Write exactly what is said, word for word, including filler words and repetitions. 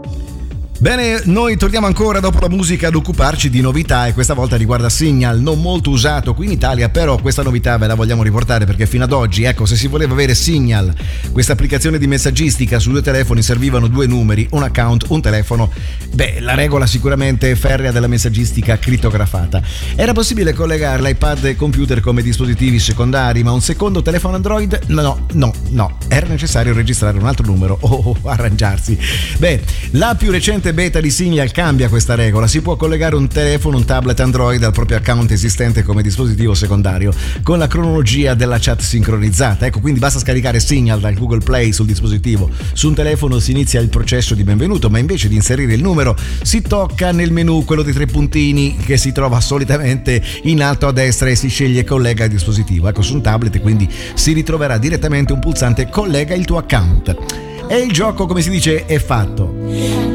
Bene, noi torniamo ancora dopo la musica ad occuparci di novità, e questa volta riguarda Signal, non molto usato qui in Italia, però questa novità ve la vogliamo riportare perché fino ad oggi, ecco, se si voleva avere Signal, questa applicazione di messaggistica su due telefoni, servivano due numeri, un account, un telefono. Beh, la regola sicuramente ferrea della messaggistica crittografata. Era possibile collegare l'iPad e il computer come dispositivi secondari, ma un secondo telefono Android? No, no, no, era necessario registrare un altro numero o oh, oh, arrangiarsi. Beh, la più recente beta di Signal cambia questa regola. Si può collegare un telefono, un tablet Android al proprio account esistente come dispositivo secondario con la cronologia della chat sincronizzata. Ecco, quindi basta scaricare Signal dal Google Play sul dispositivo. Su un telefono si inizia il processo di benvenuto, ma invece di inserire il numero si tocca nel menu quello dei tre puntini che si trova solitamente in alto a destra e si sceglie collega il dispositivo. Ecco, su un tablet quindi si ritroverà direttamente un pulsante collega il tuo account. E il gioco, come si dice, è fatto.